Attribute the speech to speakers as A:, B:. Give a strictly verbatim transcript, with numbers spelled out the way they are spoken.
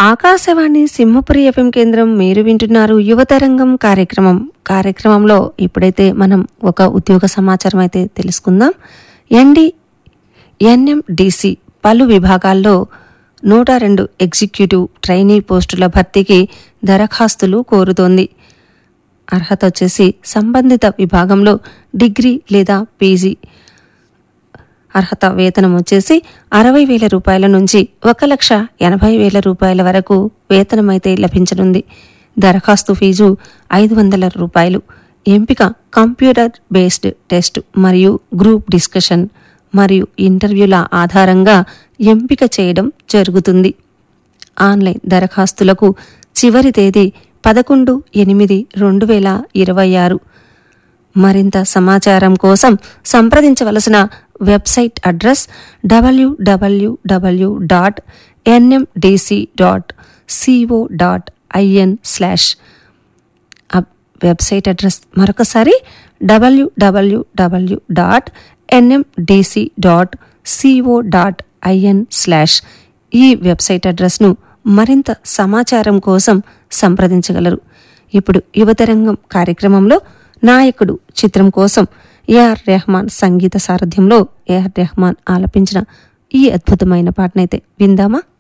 A: Akashvani Simhapuri FM కేంద్రం. మీరు వింటున్నారు యువతరంగం కార్యక్రమం. కార్యక్రమంలో ఇప్పుడైతే మనం ఒక ఉద్యోగ సమాచారం అయితే తెలుసుకుందాం. ఎన్డి ఎన్ఎండిసి పలు విభాగాల్లో నూట రెండు ఎగ్జిక్యూటివ్ ట్రైనీ పోస్టుల భర్తీకి దరఖాస్తులు కోరుతోంది. అర్హత వచ్చేసి సంబంధిత విభాగంలో డిగ్రీ లేదా పీజీ. అర్హత వేతనం వచ్చేసి అరవై వేల రూపాయల నుంచి ఒక లక్ష ఎనభై వేల రూపాయల వరకు వేతనమైతే లభించనుంది. దరఖాస్తు ఫీజు ఐదు వందల రూపాయలు. ఎంపిక కంప్యూటర్ బేస్డ్ టెస్ట్ మరియు గ్రూప్ డిస్కషన్ మరియు ఇంటర్వ్యూల ఆధారంగా ఎంపిక చేయడం జరుగుతుంది. ఆన్లైన్ దరఖాస్తులకు చివరి తేదీ పదకొండు ఎనిమిది రెండు వేల ఇరవై ఆరు. మరింత సమాచారం కోసం సంప్రదించవలసిన website address WWW dot NMDC dot CO dot IN slash. Website address మరొకసారి డబ్ల్యూడబ్ల్యూడబ్ల్యూ dot NMDC dot CO dot IN slash. ఈ వెబ్సైట్ అడ్రస్ను మరింత సమాచారం కోసం సంప్రదించగలరు. ఇప్పుడు యువతరంగం కార్యక్రమంలో నాయకుడు చిత్రం కోసం ఏఆర్ రెహమాన్ సంగీత సారథ్యంలో ఏఆర్ రెహమాన్ ఆలపించిన ఈ అద్భుతమైన పాటనైతే విందామా?